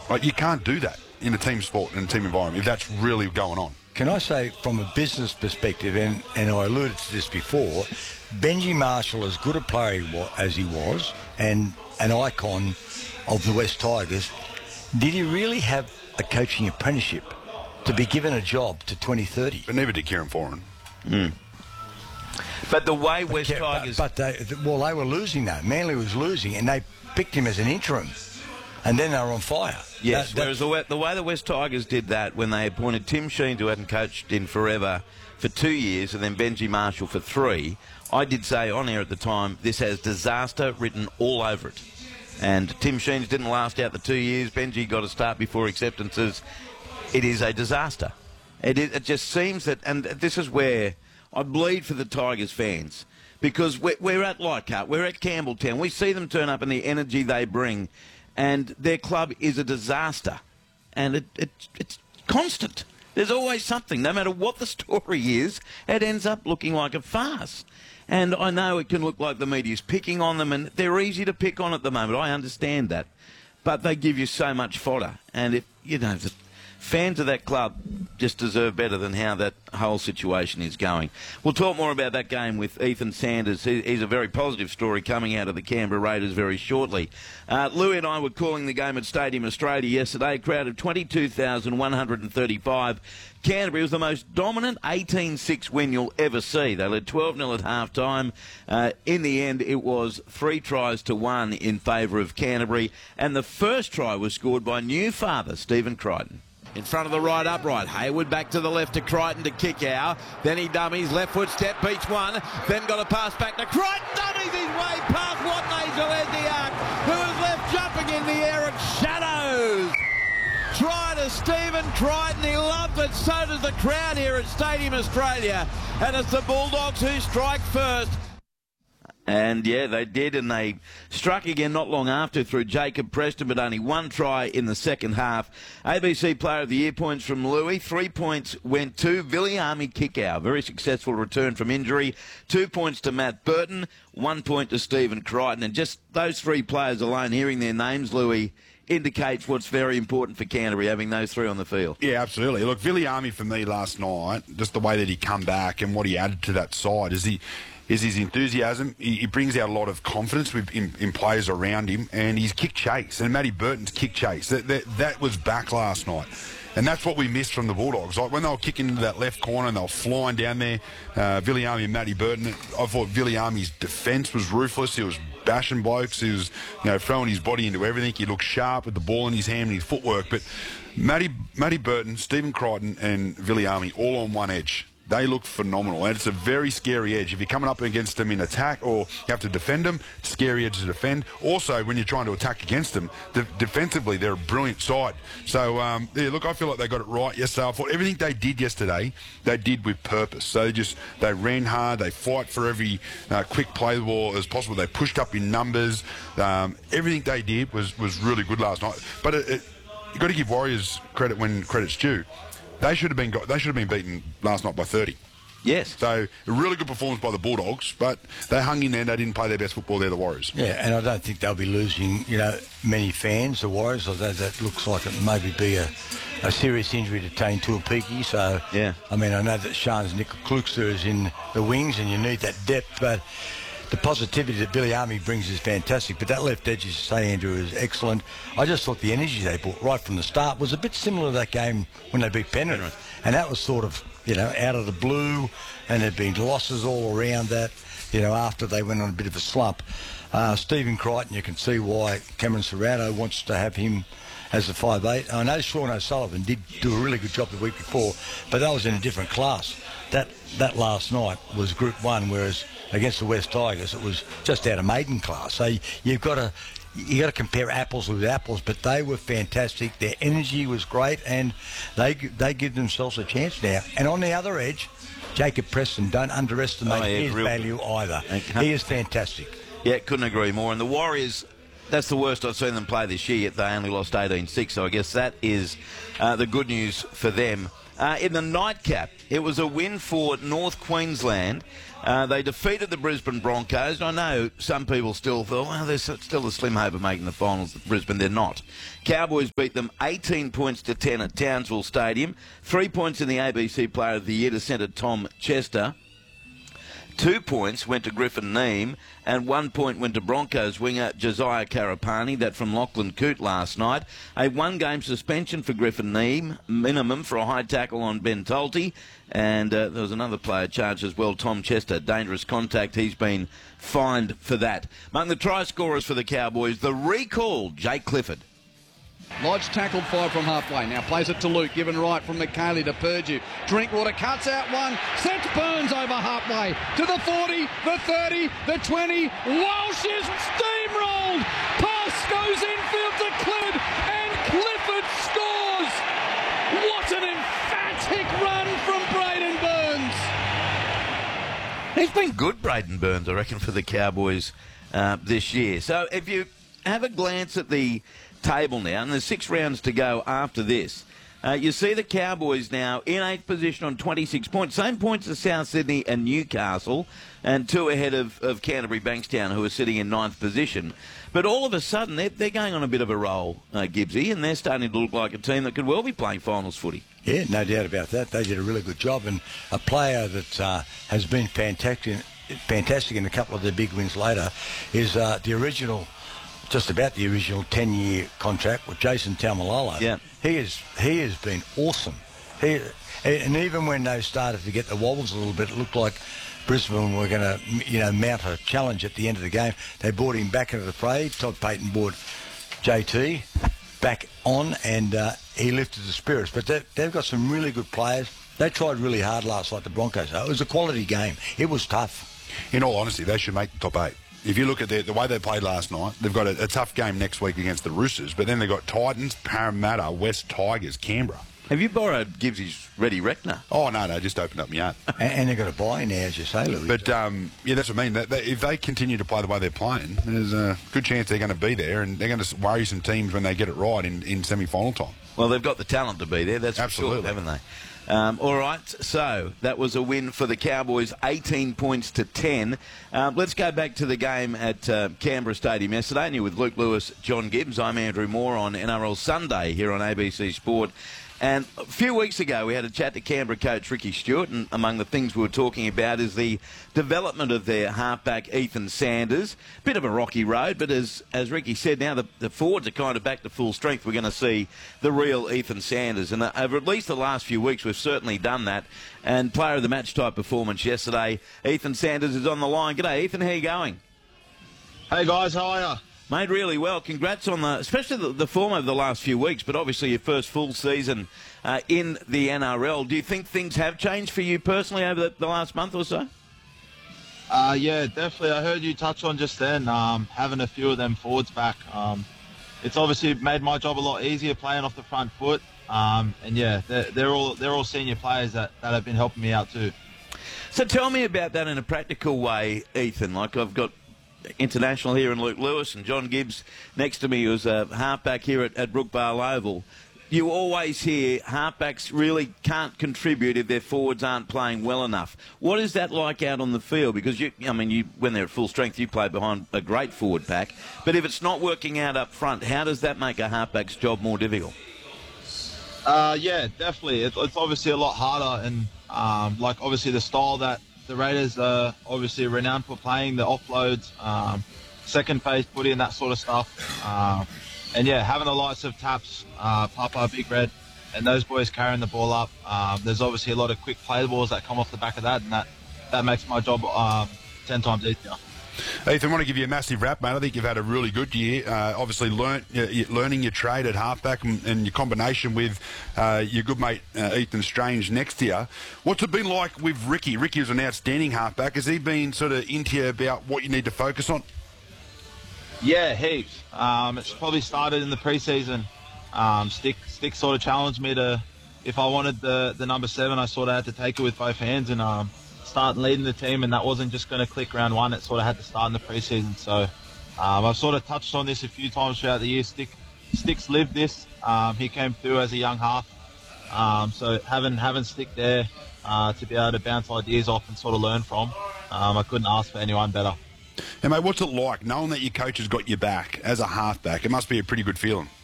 Like, you can't do that in a team sport and a team environment if that's really going on. Can I say, from a business perspective, and I alluded to this before, Benji Marshall, as good a player as he was, and an icon of the West Tigers, did he really have a coaching apprenticeship to be given a job to 2030? But neither did Kieran Foran. But the way West Tigers... But they were losing, though. Manly was losing, and they picked him as an interim. And then they were on fire. Yes, whereas the way the West Tigers did that when they appointed Tim Sheens, who hadn't coached in forever, for 2 years, and then Benji Marshall for 3, I did say on air at the time, this has disaster written all over it. And Tim Sheens didn't last out the 2 years. Benji got a start before acceptances. It is a disaster. It just seems that, and this is where I bleed for the Tigers fans, because we're at Leichhardt, we're at Campbelltown. We see them turn up and the energy they bring, and their club is a disaster. And it's constant. There's always something. No matter what the story is, it ends up looking like a farce. And I know it can look like the media's picking on them, and they're easy to pick on at the moment. I understand that. But they give you so much fodder. And if, the fans of that club just deserve better than how that whole situation is going. We'll talk more about that game with Ethan Sanders. He's a very positive story coming out of the Canberra Raiders very shortly. Louis and I were calling the game at Stadium Australia yesterday. A crowd of 22,135. Canterbury was the most dominant 18-6 win you'll ever see. They led 12-0 at half-time. In the end, it was 3 tries to 1 in favour of Canterbury. And the first try was scored by new father, Stephen Crichton. In front of the right upright. Hayward back to the left to Crichton to kick out. Then he dummies. Left foot step beats one. Then got a pass back to Crichton. Dummies his way past Watney Zalesiak, who is left jumping in the air at shadows. Try to Stephen Crichton. He loves it. So does the crowd here at Stadium Australia. And it's the Bulldogs who strike first. And, yeah, they did, and they struck again not long after through Jacob Preston, but only 1 try in the second half. ABC Player of the Year points from Louis. 3 points went to Viliami Kikau. Very successful return from injury. 2 points to Matt Burton. 1 point to Stephen Crichton. And just those 3 players alone, hearing their names, Louis, indicates what's very important for Canterbury, having those 3 on the field. Yeah, absolutely. Look, Viliami for me last night, just the way that he come back and what he added to that side is his enthusiasm. He brings out a lot of confidence in players around him, and his kick chase, and Matty Burton's kick chase, that was back last night. And that's what we missed from the Bulldogs. Like when they were kicking into that left corner and they were flying down there, Viliami and Matty Burton, I thought Viliami's defence was ruthless. He was bashing blokes. He was throwing his body into everything. He looked sharp with the ball in his hand and his footwork. But Matty Burton, Stephen Crichton and Viliami all on one edge. They look phenomenal, and it's a very scary edge. If you're coming up against them in attack or you have to defend them, it's a scary edge to defend. Also, when you're trying to attack against them, defensively, they're a brilliant side. So, yeah, look, I feel like they got it right yesterday. I thought everything they did yesterday, they did with purpose. So they ran hard, they fight for every quick play the ball as possible. They pushed up in numbers. Everything they did was really good last night. But you've got to give Warriors credit when credit's due. They should have been beaten last night by 30. Yes. So a really good performance by the Bulldogs, but they hung in there and they didn't play their best football. They're the Warriors. Yeah, and I don't think they'll be losing, many fans, the Warriors, although that looks like it maybe be a serious injury to Tane Tuapiki. So, yeah. I mean, I know that Shans Nickel-Kluxter is in the wings and you need that depth, but the positivity that Viliami brings is fantastic. But that left edge, as you say, Andrew, is excellent. I just thought the energy they brought right from the start was a bit similar to that game when they beat Penrith. And that was sort of, out of the blue, and there'd been losses all around that, after they went on a bit of a slump. Stephen Crichton, you can see why Cameron Serrano wants to have him as the 5'8". I know Sean O'Sullivan did do a really good job the week before, but that was in a different class. That last night was Group 1, whereas against the West Tigers it was just out of maiden class. So you've got to compare apples with apples, but they were fantastic. Their energy was great, and they give themselves a chance now. And on the other edge, Jacob Preston, don't underestimate his value either. He is fantastic. Yeah, couldn't agree more. And the Warriors, that's the worst I've seen them play this year, yet they only lost 18-6, so I guess that is the good news for them. In the nightcap, it was a win for North Queensland. They defeated the Brisbane Broncos. I know some people still thought, well, there's still a slim hope of making the finals at Brisbane. They're not. Cowboys beat them 18 points to 10 at Townsville Stadium. 3 points in the ABC Player of the Year to centre Tom Chester. 2 points went to Griffin Neame, and 1 point went to Broncos winger Josiah Karapani, that from Lachlan Coote last night. A one-game suspension for Griffin Neame, minimum for a high tackle on Ben Tolte, and there was another player charged as well, Tom Chester, dangerous contact. He's been fined for that. Among the try scorers for the Cowboys, the recalled Jake Clifford. Lodge tackled 5 from halfway. Now plays it to Luke. Given right from McKaylee to Purdue. Drinkwater cuts out one. Sets Burns over halfway. To the 40, the 30, the 20. Walsh is steamrolled. Pass goes infield to Clifford. And Clifford scores. What an emphatic run from Braden Burns. He's been good, Braden Burns, I reckon, for the Cowboys this year. So if you have a glance at the table now, and there's 6 rounds to go after this. You see the Cowboys now in 8th position on 26 points. Same points as South Sydney and Newcastle, and 2 ahead of Canterbury Bankstown, who are sitting in 9th position. But all of a sudden, they're going on a bit of a roll, Gibbsy, and they're starting to look like a team that could well be playing finals footy. Yeah, no doubt about that. They did a really good job, and a player that has been fantastic in a couple of the big wins later is the original... just about the original 10-year contract with Jason Taumalolo. Yeah. He has been awesome. And even when they started to get the wobbles a little bit, it looked like Brisbane were going to, mount a challenge at the end of the game. They brought him back into the fray. Todd Payton brought JT back on, and he lifted the spirits. But they've got some really good players. They tried really hard last night, the Broncos. It was a quality game. It was tough. In all honesty, they should make the top 8. If you look at the way they played last night, they've got a tough game next week against the Roosters, but then they've got Titans, Parramatta, West Tigers, Canberra. Have you borrowed Gibbsy's Ready Reckoner? Oh, no, just opened up my yard. And they've got a buy now, as you say, Louis. But, that's what I mean. If they continue to play the way they're playing, there's a good chance they're going to be there, and they're going to worry some teams when they get it right in semi-final time. Well, they've got the talent to be there, that's Absolutely. for sure, haven't they? All right, so that was a win for the Cowboys, 18 points to 10. Let's go back to the game at Canberra Stadium yesterday. And you're with Luke Lewis, John Gibbs. I'm Andrew Moore on NRL Sunday here on ABC Sport. And a few weeks ago, we had a chat to Canberra coach Ricky Stewart, and among the things we were talking about is the development of their halfback, Ethan Sanders. Bit of a rocky road, but as Ricky said, now the forwards are kind of back to full strength. We're going to see the real Ethan Sanders. And over at least the last few weeks, we've certainly done that. And player of the match type performance yesterday, Ethan Sanders is on the line. G'day, Ethan. How are you going? Hey, guys. How are you? Made really well. Congrats on especially the form over the last few weeks, but obviously your first full season in the NRL. Do you think things have changed for you personally over the last month or so? Yeah, definitely. I heard you touch on just then having a few of them forwards back. It's obviously made my job a lot easier playing off the front foot. And yeah, they're all senior players that have been helping me out too. So tell me about that in a practical way, Ethan. Like I've got international here in Luke Lewis and John Gibbs next to me, who's a halfback here at Brookvale Oval. You always hear halfbacks really can't contribute if their forwards aren't playing well enough. What is that like out on the field? Because when they're at full strength, you play behind a great forward pack. But if it's not working out up front, how does that make a halfback's job more difficult? Yeah, definitely. It's obviously a lot harder, and obviously the style that the Raiders are obviously renowned for playing, the offloads, second phase footy and that sort of stuff. And yeah, having the likes of Taps, Papa, Big Red, and those boys carrying the ball up. There's obviously a lot of quick play balls that come off the back of that, and that makes my job 10 times easier. Ethan, I want to give you a massive rap, mate. I think you've had a really good year. Obviously, learning your trade at halfback and your combination with your good mate Ethan Strange next to you. What's it been like with Ricky? Ricky is an outstanding halfback. Has he been sort of into you about what you need to focus on? Yeah, heaps. It's probably started in the preseason. Stick sort of challenged me to, if I wanted the number 7, I sort of had to take it with both hands and start leading the team, and that wasn't just going to click round 1. It sort of had to start in the preseason. So I've sort of touched on this a few times throughout the year. Sticks lived this. He came through as a young half, So having Stick there to be able to bounce ideas off and sort of learn from, I couldn't ask for anyone better. And mate, what's it like knowing that your coach has got your back as a halfback? It must be a pretty good feeling.